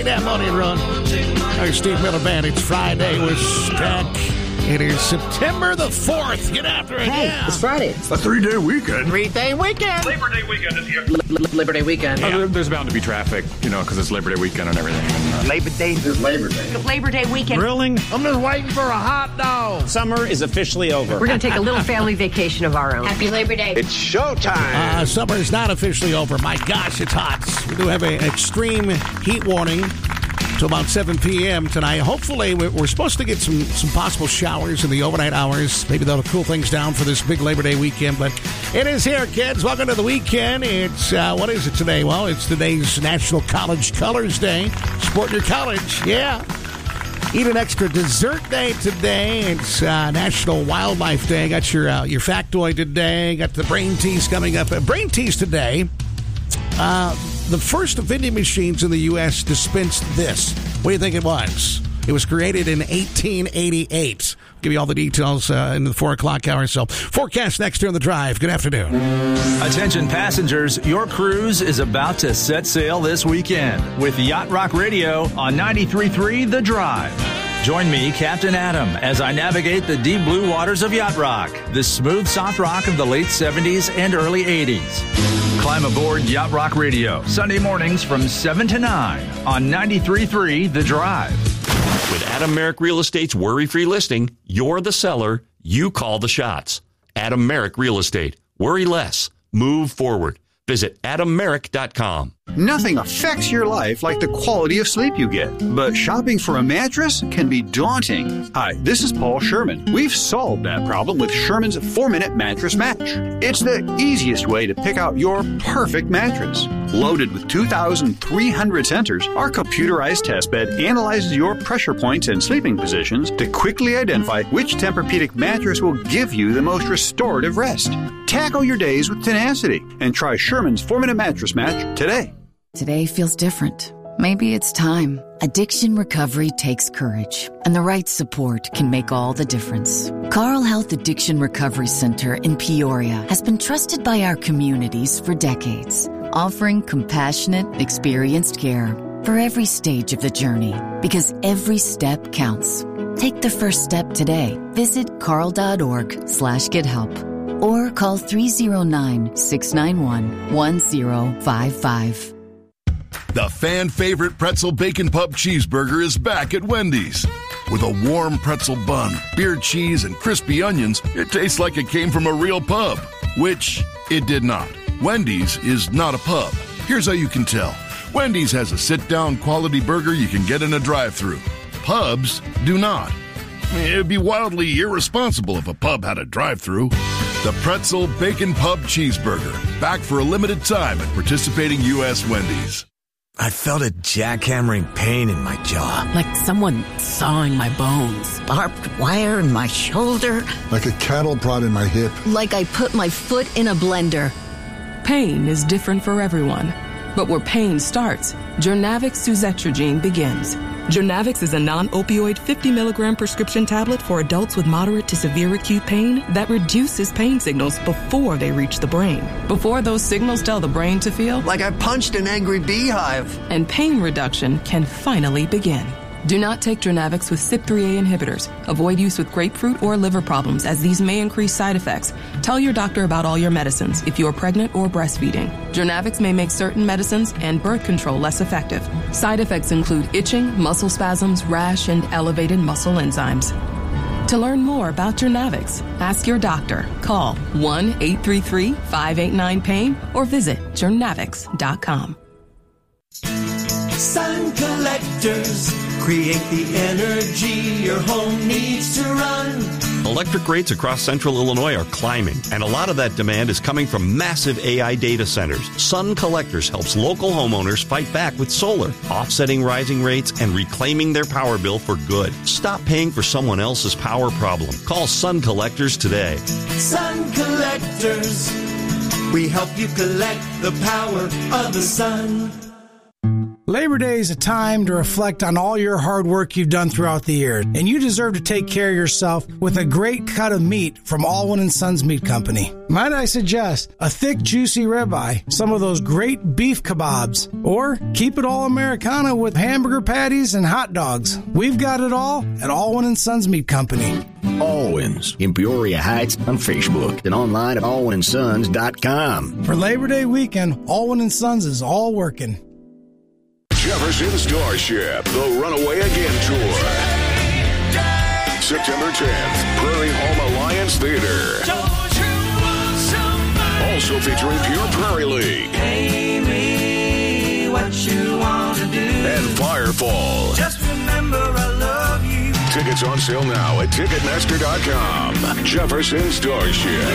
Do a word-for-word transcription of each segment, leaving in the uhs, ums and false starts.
That money run. Our Steve Miller Band. It's Friday with Stack. It is September the fourth. Get after it. Hey, yeah. It's Friday. A three-day weekend. Three-day weekend. Labor Day weekend is here. L- Labor Day weekend. Yeah. Uh, there's bound to be traffic, you know, because it's Labor Day weekend and everything. And, uh, Labor Day is Labor Day. Labor Day weekend. Grilling. I'm just waiting for a hot dog. Summer is officially over. We're going to take a little family vacation of our own. Happy Labor Day. It's showtime. Uh, summer is not officially over. My gosh, it's hot. We do have an extreme heat warning to about seven p.m. tonight. Hopefully, we're supposed to get some, some possible showers in the overnight hours. Maybe that'll cool things down for this big Labor Day weekend. But it is here, kids. Welcome to the weekend. It's, uh, what is it today? Well, it's today's National College Colors Day. Sport your college. Yeah. Eat an extra dessert day today. It's uh, National Wildlife Day. Got your uh, your factoid today. Got the brain tease coming up. Uh, brain tease today. Uh, the first vending machines in the U S dispensed this. What do you think it was? It was created in eighteen eighty-eight. I'll give you all the details uh, in the four o'clock hour. So, forecast next here on The Drive. Good afternoon. Attention passengers, your cruise is about to set sail this weekend with Yacht Rock Radio on ninety-three point three The Drive. Join me, Captain Adam, as I navigate the deep blue waters of Yacht Rock, the smooth soft rock of the late seventies and early eighties. Climb aboard Yacht Rock Radio, Sunday mornings from seven to nine on ninety-three point three The Drive. With Adam Merrick Real Estate's worry-free listing, you're the seller, you call the shots. Adam Merrick Real Estate. Worry less. Move forward. Visit adam merrick dot com. Nothing affects your life like the quality of sleep you get. But shopping for a mattress can be daunting. Hi, this is Paul Sherman. We've solved that problem with Sherman's four-minute mattress match. It's the easiest way to pick out your perfect mattress. Loaded with two thousand three hundred sensors, our computerized test bed analyzes your pressure points and sleeping positions to quickly identify which Tempur-Pedic mattress will give you the most restorative rest. Tackle your days with tenacity and try Sherman's four-minute mattress match today. Today feels different. Maybe it's time. Addiction recovery takes courage, and the right support can make all the difference. Carle Health Addiction Recovery Center in Peoria has been trusted by our communities for decades, offering compassionate, experienced care for every stage of the journey, because every step counts. Take the first step today. Visit carle.org slash get help or call three oh nine, six nine one, one oh five five. The fan-favorite pretzel bacon pub cheeseburger is back at Wendy's. With a warm pretzel bun, beer cheese, and crispy onions, it tastes like it came from a real pub, which it did not. Wendy's is not a pub. Here's how you can tell. Wendy's has a sit-down quality burger you can get in a drive-thru. Pubs do not. It'd be wildly irresponsible if a pub had a drive-thru. The Pretzel Bacon Pub Cheeseburger, back for a limited time at participating U S Wendy's. I felt a jackhammering pain in my jaw. Like someone sawing my bones. Barbed wire in my shoulder. Like a cattle prod in my hip. Like I put my foot in a blender. Pain is different for everyone. But where pain starts, Journavx Suzetrigine begins. Journavx is a non-opioid fifty milligram prescription tablet for adults with moderate to severe acute pain that reduces pain signals before they reach the brain. Before those signals tell the brain to feel like I punched an angry beehive. And pain reduction can finally begin. Do not take Journavx with C Y P three A inhibitors. Avoid use with grapefruit or liver problems, as these may increase side effects. Tell your doctor about all your medicines if you are pregnant or breastfeeding. Journavx may make certain medicines and birth control less effective. Side effects include itching, muscle spasms, rash, and elevated muscle enzymes. To learn more about Journavx, ask your doctor. Call one eight three three, five eight nine, pain or visit journavx dot com. Sun collectors create the energy your home needs to run. Electric rates across central Illinois are climbing, and a lot of that demand is coming from massive A I data centers. Sun Collectors helps local homeowners fight back with solar, offsetting rising rates and reclaiming their power bill for good. Stop paying for someone else's power problem. Call Sun Collectors today. Sun Collectors, we help you collect the power of the sun. Labor Day is a time to reflect on all your hard work you've done throughout the year, and you deserve to take care of yourself with a great cut of meat from Allwyn and Sons Meat Company. Might I suggest a thick, juicy ribeye, some of those great beef kebabs, or keep it all Americana with hamburger patties and hot dogs. We've got it all at Allwyn and Sons Meat Company. Allwyn's in Peoria Heights on Facebook and online at allwyn and sons dot com. For Labor Day weekend, Allwyn and Sons is all working. Jefferson Starship, the Runaway Again Tour. September tenth, Prairie Home Alliance Theater. Also featuring Pure Prairie League. Hey me, what you want to do. And Firefall. Just remember I love you. Tickets on sale now at Ticketmaster dot com. Jefferson Starship.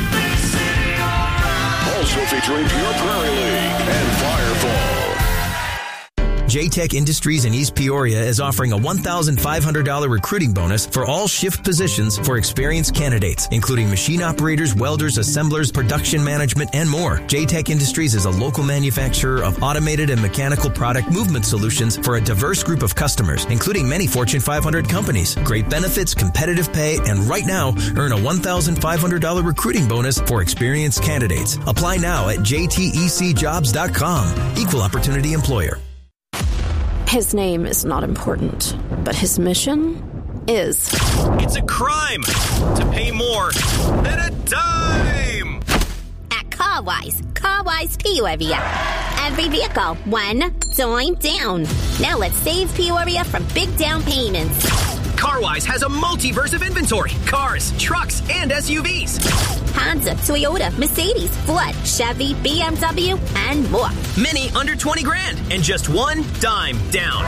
Also featuring Pure Prairie League and Firefall. J-Tech Industries in East Peoria is offering a one thousand five hundred dollars recruiting bonus for all shift positions for experienced candidates, including machine operators, welders, assemblers, production management, and more. J-Tech Industries is a local manufacturer of automated and mechanical product movement solutions for a diverse group of customers, including many Fortune five hundred companies. Great benefits, competitive pay, and right now, earn a one thousand five hundred dollars recruiting bonus for experienced candidates. Apply now at j t e c jobs dot com. Equal opportunity employer. His name is not important, but his mission is. It's a crime to pay more than a dime. At CarWise, CarWise Peoria. Every vehicle, one dime down. Now let's save Peoria from big down payments. CarWise has a multiverse of inventory. Cars, trucks, and S U Vs. Honda, Toyota, Mercedes, Ford, Chevy, B M W, and more. Many under twenty grand and just one dime down.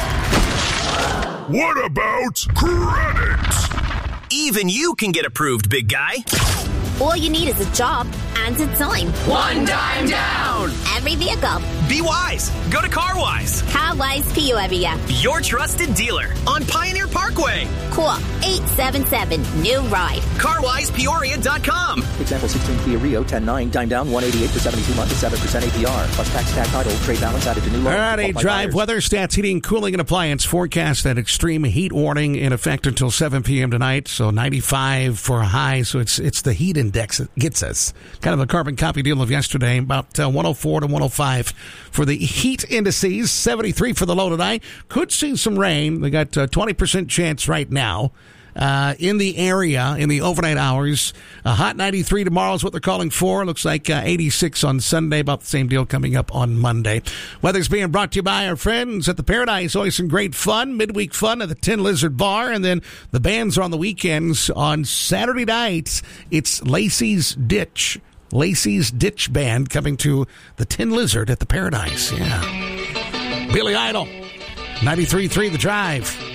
What about credit? Even you can get approved, big guy. All you need is a job and a dime. One dime down. Every vehicle. Be wise. Go to CarWise. CarWise Peoria. Your trusted dealer on Pioneer Parkway. Call eight seven seven, new ride. car wise peoria dot com. Example sixteen Kia Rio, ten nine, dime down, one eighty-eight for seventy-two months at seven percent A P R. Plus tax, tax, title, trade balance added to new loan. All right, a drive buyers. weather, stats, heating, cooling, and appliance forecast. That extreme heat warning in effect until seven p.m. tonight. So ninety-five for a high. So it's it's the heat index that gets us. Kind of a carbon copy deal of yesterday. About uh, one oh four to one oh five for the heat indices. seventy-three for the low tonight. Could see some rain. They got a twenty percent chance right now. Uh, in the area, in the overnight hours. A hot ninety-three tomorrow is what they're calling for. Looks like uh, eighty-six on Sunday. About the same deal coming up on Monday. Weather's being brought to you by our friends at the Paradise. Always some great fun, midweek fun at the Tin Lizard Bar. And then the bands are on the weekends. On Saturday nights, it's Lacey's Ditch. Lacey's Ditch Band coming to the Tin Lizard at the Paradise. Yeah. Billy Idol, ninety-three point three The Drive.